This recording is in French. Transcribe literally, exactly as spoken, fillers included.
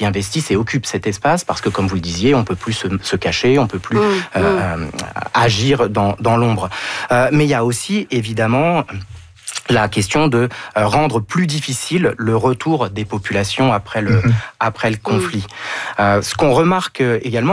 qui investissent et occupent cet espace parce que, comme vous le disiez, on peut plus se, se cacher, on peut plus mmh, euh, mmh. agir dans, dans l'ombre. Euh, mais il y a aussi, évidemment, la question de euh, rendre plus difficile le retour des populations après le, mmh. après le conflit. Mmh. Euh, ce qu'on remarque également,